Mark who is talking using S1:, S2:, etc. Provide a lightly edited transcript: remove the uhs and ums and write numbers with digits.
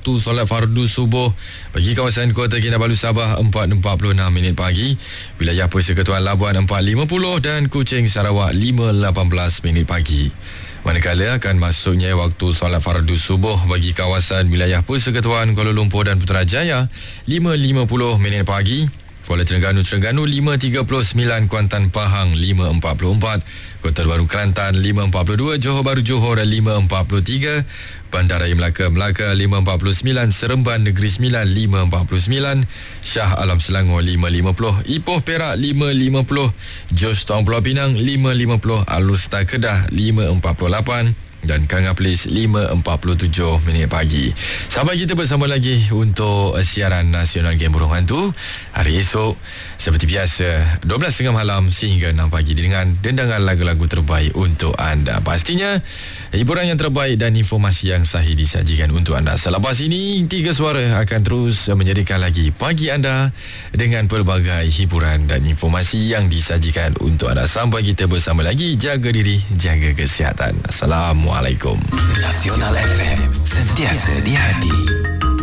S1: waktu solat fardu subuh bagi kawasan Kota Kinabalu Sabah 4.46 pagi, wilayah Persekutuan Labuan 4.50 dan Kuching Sarawak 5.18 pagi. Manakala akan masuknya waktu solat fardu subuh bagi kawasan wilayah Persekutuan Kuala Lumpur dan Putrajaya 5.50 pagi, Kuala Terengganu 5.39, Kuantan Pahang 5.44, Kota Baru Kelantan 5.42, Johor Bahru Johor 5.43, Bandaraya Melaka 5.49, Seremban Negeri Sembilan 5.49, Shah Alam Selangor 5.50, Ipoh Perak 5.50, Jos Town Pulau Pinang 5.50, Alustar Kedah 5.48 dan Kanga Place 5.47 pagi. Sampai kita bersama lagi untuk siaran nasional Game Burung Hantu hari esok seperti biasa 12.30 malam sehingga 6 pagi dengan dendangan lagu-lagu terbaik untuk anda. Pastinya hiburan yang terbaik dan informasi yang sahih disajikan untuk anda. Selepas ini 3 suara akan terus menjadikan lagi pagi anda dengan pelbagai hiburan dan informasi yang disajikan untuk anda. Sampai kita bersama lagi, jaga diri, jaga kesihatan. Assalamualaikum.
S2: Nasional FM, sentiasa di hati.